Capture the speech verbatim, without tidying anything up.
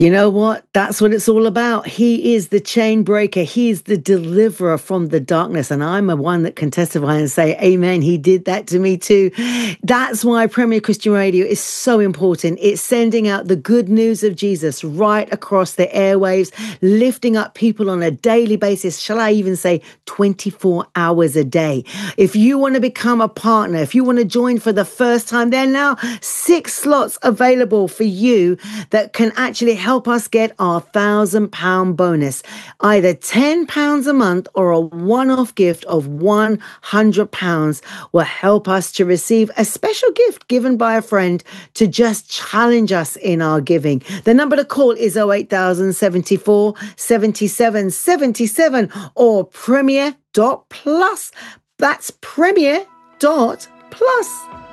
You know what? That's what it's all about. He is the chain breaker. He is the deliverer from the darkness. And I'm a one that can testify and say, amen. He did that to me too. That's why Premier Christian Radio is so important. It's sending out the good news of Jesus right across the airwaves, lifting up people on a daily basis. Shall I even say twenty-four hours a day? If you want to become a partner, if you want to join for the first time, there are now six slots available for you that can actually help help us get our thousand pound bonus. Either ten pounds a month or a one-off gift of one hundred pounds will help us to receive a special gift given by a friend to just challenge us in our giving. The number to call is oh eight thousand seventy-four seventy-seven seventy-seven or premier dot plus. That's premier dot plus.